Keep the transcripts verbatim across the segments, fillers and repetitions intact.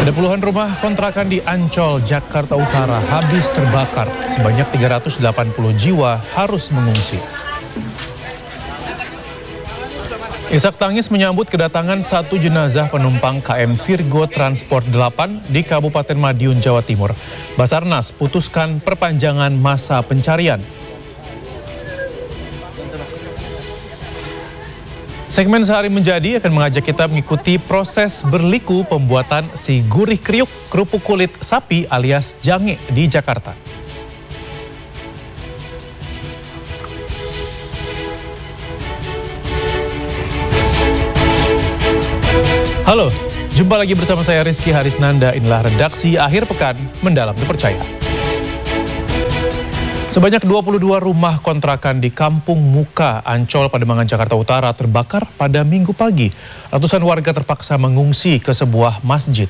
Ada puluhan rumah kontrakan di Ancol, Jakarta Utara habis terbakar. Sebanyak tiga ratus delapan puluh jiwa harus mengungsi. Isak tangis menyambut kedatangan satu jenazah penumpang K M Virgo Transport delapan di Kabupaten Madiun, Jawa Timur. Basarnas putuskan perpanjangan masa pencarian. Segmen Sehari Menjadi akan mengajak kita mengikuti proses berliku pembuatan si gurih kriuk kerupuk kulit sapi alias jange di Jakarta. Halo, jumpa lagi bersama saya Rizky Harisnanda. Inilah redaksi akhir pekan mendalam dipercaya. Sebanyak dua puluh dua rumah kontrakan di Kampung Muka, Ancol, Pademangan, Jakarta Utara terbakar pada Minggu pagi. Ratusan warga terpaksa mengungsi ke sebuah masjid.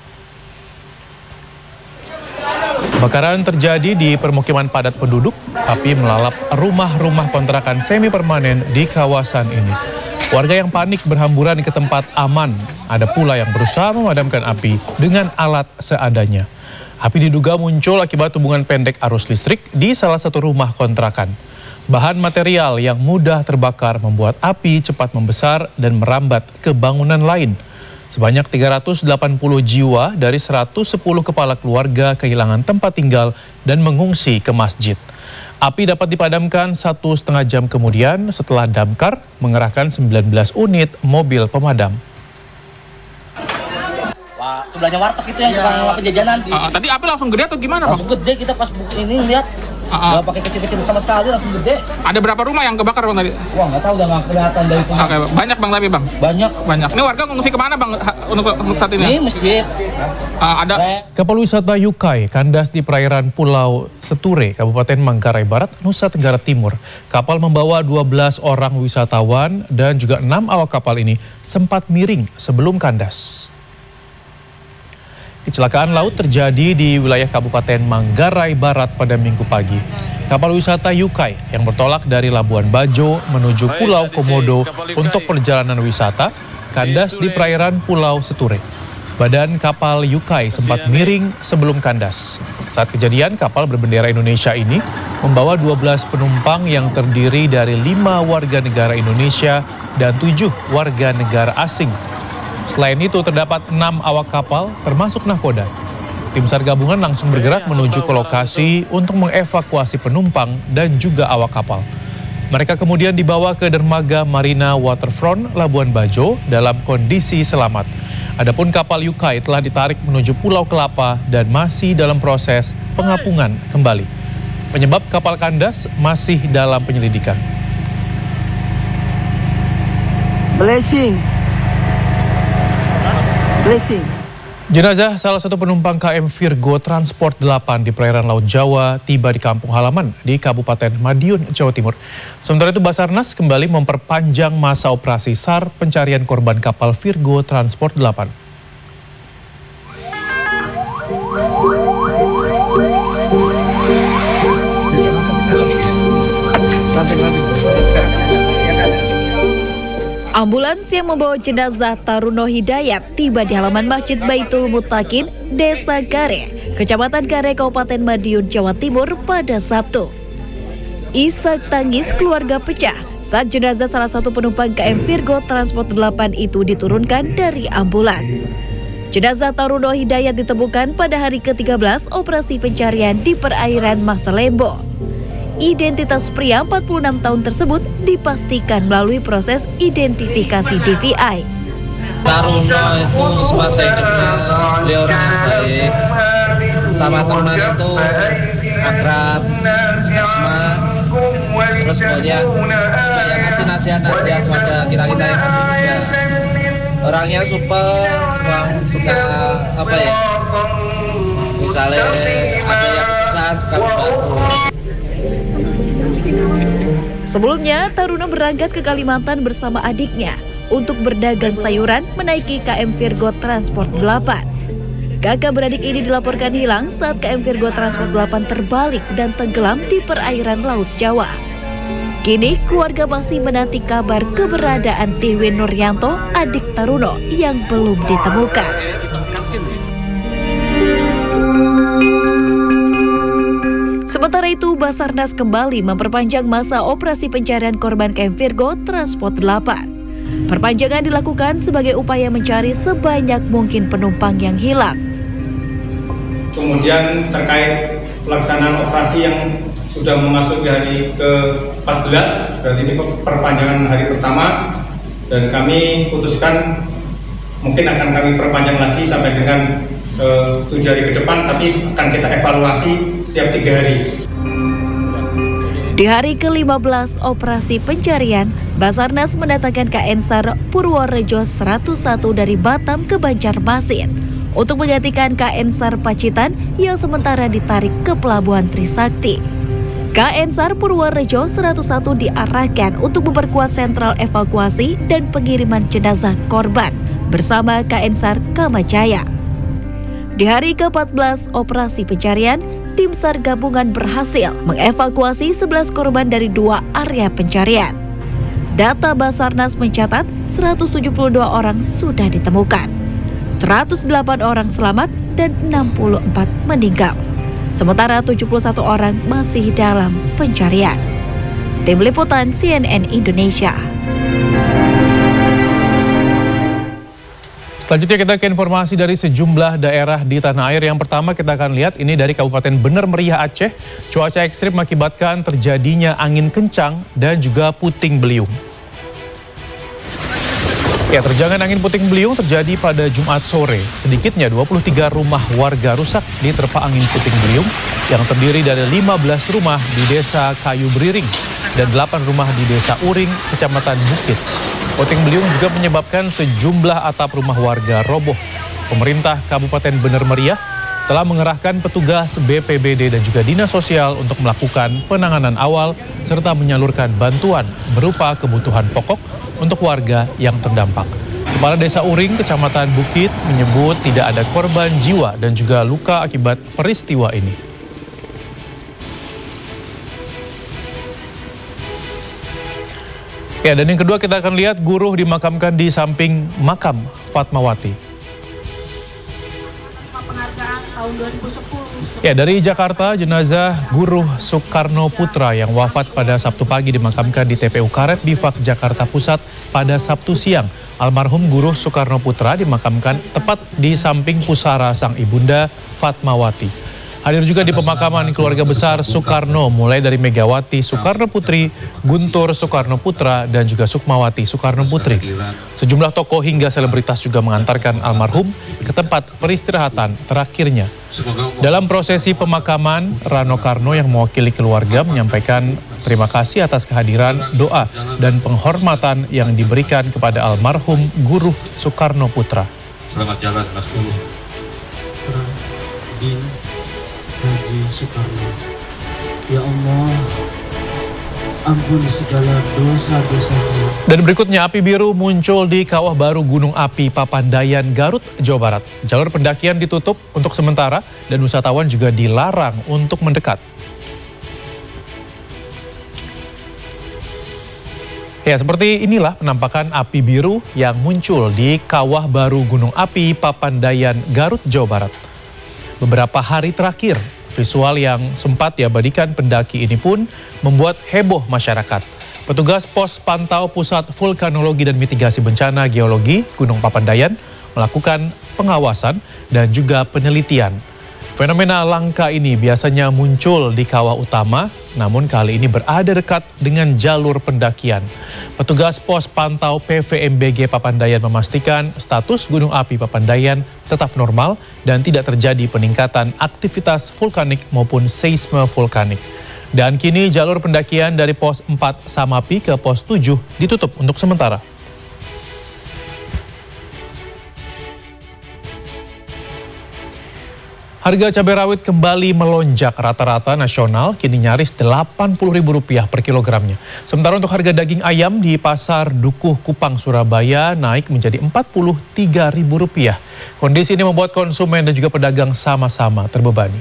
Kebakaran terjadi di permukiman padat penduduk. Api melalap rumah-rumah kontrakan semi permanen di kawasan ini. Warga yang panik berhamburan ke tempat aman. Ada pula yang berusaha memadamkan api dengan alat seadanya. Api diduga muncul akibat hubungan pendek arus listrik di salah satu rumah kontrakan. Bahan material yang mudah terbakar membuat api cepat membesar dan merambat ke bangunan lain. Sebanyak tiga ratus delapan puluh jiwa dari seratus sepuluh kepala keluarga kehilangan tempat tinggal dan mengungsi ke masjid. Api dapat dipadamkan satu setengah jam kemudian setelah damkar mengerahkan sembilan belas unit mobil pemadam. Pak, sebelahnya warteg itu yang tukang ya. Penjajanan. Uh, tadi api langsung gede atau gimana, Bang? Langsung gede, kita pas ini lihat. Uh, uh. Gak pakai kecil-kecil sama sekali, langsung gede. Ada berapa rumah yang kebakar, Bang, tadi? Wah, nggak tahu, udah nggak kelihatan dari Oke, okay, banyak, Bang, tapi, Bang? Banyak. Banyak. Ini warga ngungsi kemana, Bang, untuk, untuk saat ini? Ini masjid. Uh, ada. Kapal wisata Yukai kandas di perairan Pulau Seture, Kabupaten Manggarai Barat, Nusa Tenggara Timur. Kapal membawa dua belas orang wisatawan dan juga enam awak kapal ini sempat miring sebelum kandas. Kecelakaan laut terjadi di wilayah Kabupaten Manggarai Barat pada Minggu pagi. Kapal wisata Yukai yang bertolak dari Labuan Bajo menuju Pulau Komodo untuk perjalanan wisata kandas di perairan Pulau Seture. Badan kapal Yukai sempat miring sebelum kandas. Saat kejadian, kapal berbendera Indonesia ini membawa dua belas penumpang yang terdiri dari lima warga negara Indonesia dan tujuh warga negara asing. Selain itu terdapat enam awak kapal termasuk nahkoda. Tim SAR gabungan langsung bergerak menuju ke lokasi untuk mengevakuasi penumpang dan juga awak kapal. Mereka kemudian dibawa ke dermaga Marina Waterfront Labuan Bajo dalam kondisi selamat. Adapun kapal Yukai telah ditarik menuju Pulau Kelapa dan masih dalam proses pengapungan kembali. Penyebab kapal kandas masih dalam penyelidikan. Blessing. Blessing. Jenazah salah satu penumpang K M Virgo Transport delapan di perairan Laut Jawa tiba di kampung halaman di Kabupaten Madiun, Jawa Timur. Sementara itu Basarnas kembali memperpanjang masa operasi SAR pencarian korban kapal Virgo Transport delapan. Ambulans yang membawa jenazah Taruno Hidayat tiba di halaman Masjid Baitul Mutakin, Desa Gare, Kecamatan Gare, Kabupaten Madiun, Jawa Timur pada Sabtu. Isak tangis keluarga pecah saat jenazah salah satu penumpang K M Virgo Transport delapan itu diturunkan dari ambulans. Jenazah Taruno Hidayat ditemukan pada hari ke tiga belas operasi pencarian di perairan Masalembo. Identitas pria empat puluh enam tahun tersebut dipastikan melalui proses identifikasi D V I. Taruno itu semasa hidupnya beliau orang baik, sama teman itu akrab, sama terus banyak banyak ngasih nasihat-nasihat pada kita-kita yang masih muda. Orangnya super, suka, suka apa ya? Misalnya ada yang kesusahan suka membantu. Sebelumnya, Taruno berangkat ke Kalimantan bersama adiknya untuk berdagang sayuran menaiki K M Virgo Transport delapan. Kakak beradik ini dilaporkan hilang saat K M Virgo Transport delapan terbalik dan tenggelam di perairan Laut Jawa. Kini keluarga masih menanti kabar keberadaan Tiwin Nuryanto, adik Taruno yang belum ditemukan. Sementara itu, Basarnas kembali memperpanjang masa operasi pencarian korban K M Virgo Transport delapan. Perpanjangan dilakukan sebagai upaya mencari sebanyak mungkin penumpang yang hilang. Kemudian terkait pelaksanaan operasi yang sudah memasuki hari ke empat belas, berarti ini perpanjangan hari pertama, dan kami putuskan mungkin akan kami perpanjang lagi sampai dengan uh, tujuh hari ke depan, tapi akan kita evaluasi setiap tiga hari. Di hari ke lima belas operasi pencarian, Basarnas mendatangkan K N SAR Purworejo seratus satu dari Batam ke Banjarmasin untuk menggantikan K N SAR Pacitan yang sementara ditarik ke Pelabuhan Trisakti. K N SAR Purworejo seratus satu diarahkan untuk memperkuat sentral evakuasi dan pengiriman jenazah korban bersama K N SAR Kamajaya. Di hari ke empat belas operasi pencarian, tim SAR gabungan berhasil mengevakuasi sebelas korban dari dua area pencarian. Data Basarnas mencatat seratus tujuh puluh dua orang sudah ditemukan, seratus delapan orang selamat dan enam puluh empat meninggal. Sementara tujuh puluh satu orang masih dalam pencarian. Tim Liputan C N N Indonesia. Selanjutnya kita ke informasi dari sejumlah daerah di tanah air. Yang pertama kita akan lihat ini dari Kabupaten Bener Meriah Aceh. Cuaca ekstrim mengakibatkan terjadinya angin kencang dan juga puting beliung. Ya, terjangan angin puting beliung terjadi pada Jumat sore. Sedikitnya dua puluh tiga rumah warga rusak diterpa angin puting beliung yang terdiri dari lima belas rumah di Desa Kayu Beriring dan delapan rumah di Desa Uring, Kecamatan Bukit. Puting beliung juga menyebabkan sejumlah atap rumah warga roboh. Pemerintah Kabupaten Bener Meriah telah mengerahkan petugas B P B D dan juga Dinas Sosial untuk melakukan penanganan awal serta menyalurkan bantuan berupa kebutuhan pokok untuk warga yang terdampak. Kepala Desa Uring, Kecamatan Bukit, menyebut tidak ada korban jiwa dan juga luka akibat peristiwa ini. Ya, dan yang kedua kita akan lihat guru dimakamkan di samping makam Fatmawati. Ya, dari Jakarta, jenazah Guru Soekarno Putra yang wafat pada Sabtu pagi dimakamkan di T P U Karet Bifak, Jakarta Pusat pada Sabtu siang. Almarhum Guru Soekarno Putra dimakamkan tepat di samping pusara sang ibunda Fatmawati. Hadir juga di pemakaman keluarga besar Soekarno, mulai dari Megawati Soekarno Putri, Guntur Soekarno Putra, dan juga Sukmawati Soekarno Putri. Sejumlah tokoh hingga selebritas juga mengantarkan almarhum ke tempat peristirahatan terakhirnya. Dalam prosesi pemakaman, Rano Karno yang mewakili keluarga menyampaikan terima kasih atas kehadiran, doa, dan penghormatan yang diberikan kepada almarhum Guru Soekarno Putra. Selamat jalan, Mas Guru. Haji Soekarno, ya Allah, ampuni segala dosa-dosanya. Dan berikutnya, api biru muncul di Kawah Baru Gunung Api Papandayan, Garut, Jawa Barat. Jalur pendakian ditutup untuk sementara dan wisatawan juga dilarang untuk mendekat. Ya, seperti inilah penampakan api biru yang muncul di Kawah Baru Gunung Api Papandayan, Garut, Jawa Barat. Beberapa hari terakhir, visual yang sempat diabadikan pendaki ini pun membuat heboh masyarakat. Petugas Pos Pantau Pusat Vulkanologi dan Mitigasi Bencana Geologi Gunung Papandayan melakukan pengawasan dan juga penelitian. Fenomena langka ini biasanya muncul di kawah utama, namun kali ini berada dekat dengan jalur pendakian. Petugas Pos Pantau P V M B G Papandayan memastikan status Gunung Api Papandayan tetap normal dan tidak terjadi peningkatan aktivitas vulkanik maupun seisme vulkanik. Dan kini jalur pendakian dari Pos empat Samapi ke Pos tujuh ditutup untuk sementara. Harga cabai rawit kembali melonjak, rata-rata nasional kini nyaris delapan puluh ribu rupiah per kilogramnya. Sementara untuk harga daging ayam di Pasar Dukuh Kupang, Surabaya naik menjadi empat puluh tiga ribu rupiah. Kondisi ini membuat konsumen dan juga pedagang sama-sama terbebani.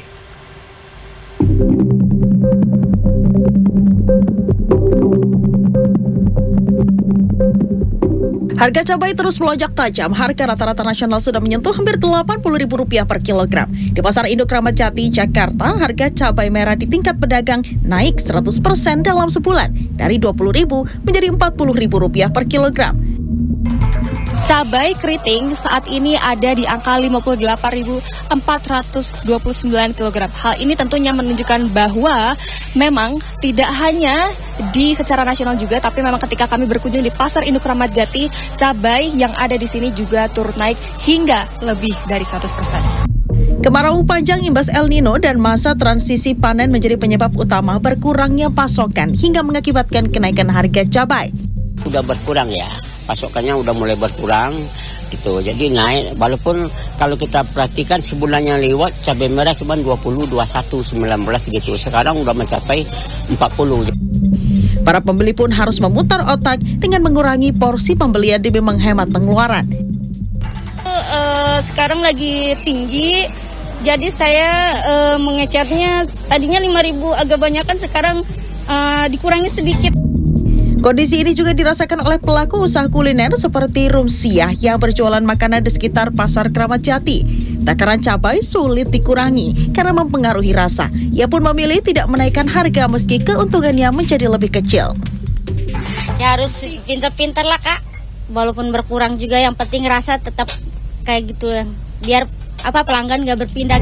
Harga cabai terus melonjak tajam. Harga rata-rata nasional sudah menyentuh hampir delapan puluh ribu rupiah per kilogram. Di Pasar Induk Ramat Jati, Jakarta, harga cabai merah di tingkat pedagang naik seratus persen dalam sebulan, dari dua puluh ribu menjadi empat puluh ribu rupiah per kilogram. Cabai keriting saat ini ada di angka lima puluh delapan ribu empat ratus dua puluh sembilan kilogram. Hal ini tentunya menunjukkan bahwa memang tidak hanya di secara nasional juga, tapi memang ketika kami berkunjung di Pasar Induk Ramat Jati, cabai yang ada di sini juga turut naik hingga lebih dari seratus persen. Kemarau panjang imbas El Nino dan masa transisi panen menjadi penyebab utama berkurangnya pasokan hingga mengakibatkan kenaikan harga cabai. Sudah berkurang ya. Pasokannya udah mulai berkurang gitu, jadi naik. Walaupun kalau kita perhatikan sebulan yang lewat cabai merah cuma dua puluh, dua puluh satu, sembilan belas gitu, sekarang udah mencapai empat puluh. Para pembeli pun harus memutar otak dengan mengurangi porsi pembelian demi menghemat pengeluaran. Uh, sekarang lagi tinggi, jadi saya uh, mengecernya tadinya lima ribu agak banyakan, sekarang uh, dikurangi sedikit. Kondisi ini juga dirasakan oleh pelaku usaha kuliner seperti Rumsiah yang berjualan makanan di sekitar Pasar Kramat Jati. Takaran cabai sulit dikurangi karena mempengaruhi rasa. Ia pun memilih tidak menaikkan harga meski keuntungannya menjadi lebih kecil. Ya harus pintar-pintar lah Kak, walaupun berkurang juga yang penting rasa tetap kayak gitu ya. Biar apa pelanggan gak berpindah.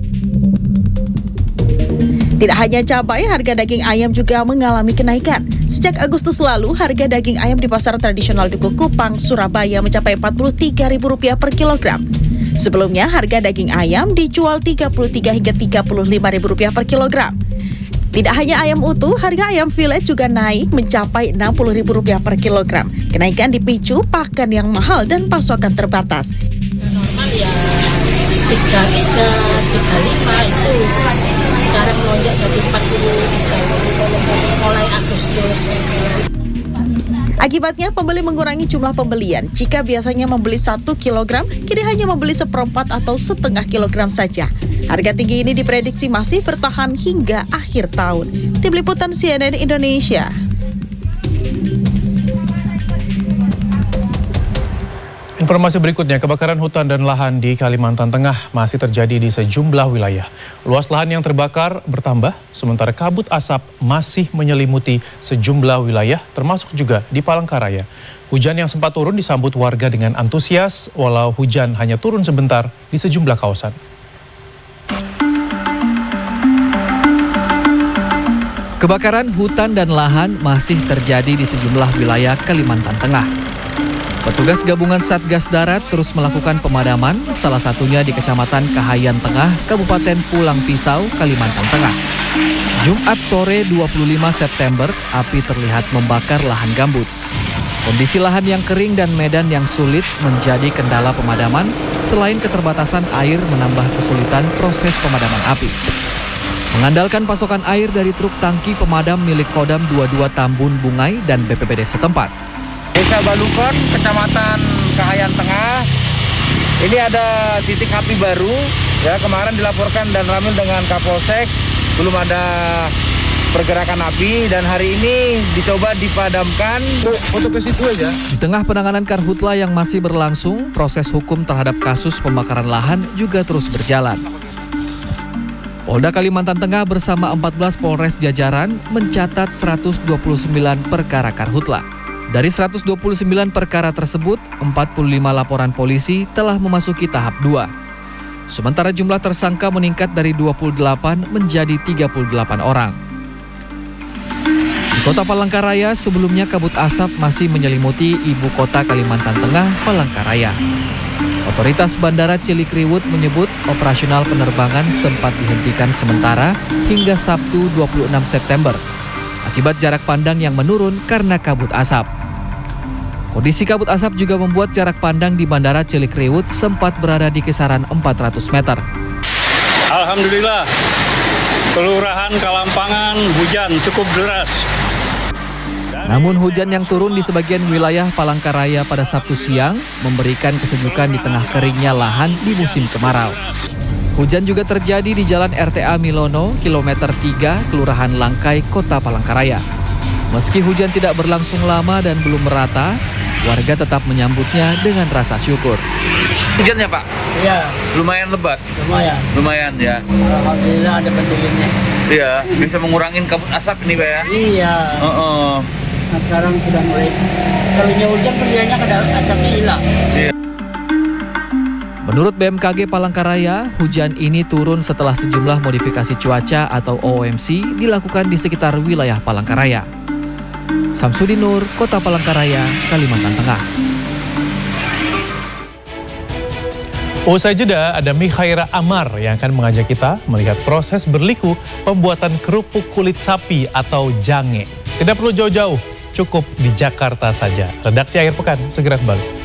Tidak hanya cabai, harga daging ayam juga mengalami kenaikan. Sejak Agustus lalu, harga daging ayam di pasar tradisional Dukuh Kupang, Surabaya mencapai empat puluh tiga ribu rupiah per kilogram. Sebelumnya, harga daging ayam dijual tiga puluh tiga hingga tiga puluh lima ribu rupiah per kilogram. Tidak hanya ayam utuh, harga ayam filet juga naik mencapai enam puluh ribu rupiah per kilogram. Kenaikan dipicu pakan yang mahal dan pasokan terbatas. Normal ya tiga tiga tiga lima itu. Sekarang melonjak jadi empat puluh mulai Agustus. Akibatnya pembeli mengurangi jumlah pembelian. Jika biasanya membeli satu kilogram, kini hanya membeli seperempat atau setengah kilogram saja. Harga tinggi ini diprediksi masih bertahan hingga akhir tahun. Tim Liputan C N N Indonesia. Informasi berikutnya, kebakaran hutan dan lahan di Kalimantan Tengah masih terjadi di sejumlah wilayah. Luas lahan yang terbakar bertambah, sementara kabut asap masih menyelimuti sejumlah wilayah, termasuk juga di Palangkaraya. Hujan yang sempat turun disambut warga dengan antusias, walau hujan hanya turun sebentar di sejumlah kawasan. Kebakaran hutan dan lahan masih terjadi di sejumlah wilayah Kalimantan Tengah. Petugas gabungan Satgas Darat terus melakukan pemadaman, salah satunya di Kecamatan Kahayan Tengah, Kabupaten Pulang Pisau, Kalimantan Tengah. Jumat sore dua puluh lima September, api terlihat membakar lahan gambut. Kondisi lahan yang kering dan medan yang sulit menjadi kendala pemadaman, selain keterbatasan air menambah kesulitan proses pemadaman api. Mengandalkan pasokan air dari truk tangki pemadam milik Kodam dua puluh dua Tambun Bungai dan B P B D setempat. Desa Balukon, Kecamatan Kahayan Tengah. Ini ada titik api baru. Ya, kemarin dilaporkan dan ramil dengan Kapolsek, belum ada pergerakan api dan hari ini dicoba dipadamkan. Foto ke situ aja. Di tengah penanganan karhutla yang masih berlangsung, proses hukum terhadap kasus pembakaran lahan juga terus berjalan. Polda Kalimantan Tengah bersama empat belas Polres jajaran mencatat seratus dua puluh sembilan perkara karhutla. Dari seratus dua puluh sembilan perkara tersebut, empat puluh lima laporan polisi telah memasuki tahap dua. Sementara jumlah tersangka meningkat dari dua puluh delapan menjadi tiga puluh delapan orang. Di Kota Palangkaraya, sebelumnya kabut asap masih menyelimuti ibu kota Kalimantan Tengah, Palangkaraya. Otoritas Bandara Cilikriwut menyebut operasional penerbangan sempat dihentikan sementara hingga Sabtu dua puluh enam September. Akibat jarak pandang yang menurun karena kabut asap. Kondisi kabut asap juga membuat jarak pandang di Bandara Cilikriwut sempat berada di kisaran empat ratus meter. Alhamdulillah, Kelurahan Kalampangan hujan cukup deras. Namun hujan yang turun di sebagian wilayah Palangkaraya pada Sabtu siang memberikan kesejukan di tengah keringnya lahan di musim kemarau. Hujan juga terjadi di Jalan R T A Milono, kilometer tiga, Kelurahan Langkai, Kota Palangkaraya. Meski hujan tidak berlangsung lama dan belum merata, warga tetap menyambutnya dengan rasa syukur. Hujannya Pak? Iya. Lumayan lebat? Lumayan. Lumayan ya? Alhamdulillah ada pendulumnya. Iya, bisa mengurangin kabut asap ini Pak ya? Iya. Uh -uh. Nah, sekarang sudah mulai, kalau hujan kerjanya kada asapnya hilang. Iya. Menurut B M K G Palangkaraya, hujan ini turun setelah sejumlah modifikasi cuaca atau O M C dilakukan di sekitar wilayah Palangkaraya. Samsudin Nur, Kota Palangkaraya, Kalimantan Tengah. Usai jeda, ada Mikhaira Amar yang akan mengajak kita melihat proses berliku pembuatan kerupuk kulit sapi atau jange. Tidak perlu jauh-jauh, cukup di Jakarta saja. Redaksi Akhir Pekan segera kembali.